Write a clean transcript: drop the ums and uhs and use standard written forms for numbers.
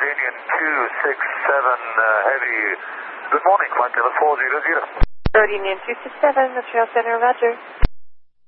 Union 267 Heavy. Good morning, Flight Taylor 400. Road Union 267, the Trail Center, roger.